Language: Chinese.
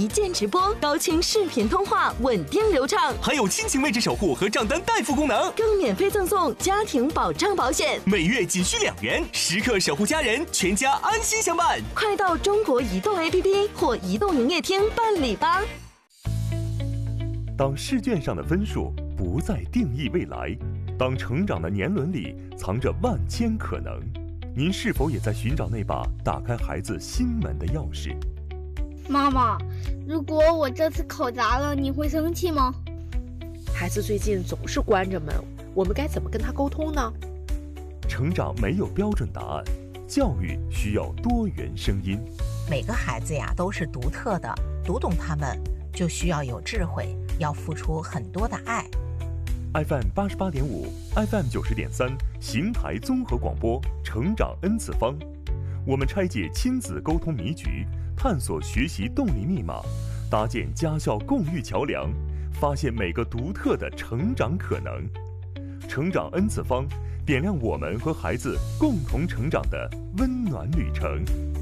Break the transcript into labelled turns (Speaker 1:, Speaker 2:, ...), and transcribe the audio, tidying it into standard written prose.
Speaker 1: 一键直播，高清视频通话，稳定流畅，
Speaker 2: 还有亲情位置守护和账单代付功能，
Speaker 1: 更免费赠送家庭保障保险，
Speaker 2: 每月仅需2元，时刻守护家人，全家安心相伴。
Speaker 1: 快到中国移动 APP 或移动营业厅办理吧。
Speaker 3: 当试卷上的分数不再定义未来，当成长的年轮里藏着万千可能，您是否也在寻找那把打开孩子心门的钥匙？
Speaker 4: 妈妈，如果我这次考砸了，你会生气吗？
Speaker 5: 孩子最近总是关着门，我们该怎么跟他沟通呢？
Speaker 3: 成长没有标准答案，教育需要多元声音。
Speaker 6: 每个孩子呀都是独特的，读懂他们就需要有智慧，要付出很多的爱。
Speaker 3: FM 88.5 FM 90.3邢台综合广播，成长 N 次方，我们拆解亲子沟通迷局，探索学习动力密码，搭建家校共育桥梁，发现每个独特的成长可能。成长 N 次方，点亮我们和孩子共同成长的温暖旅程。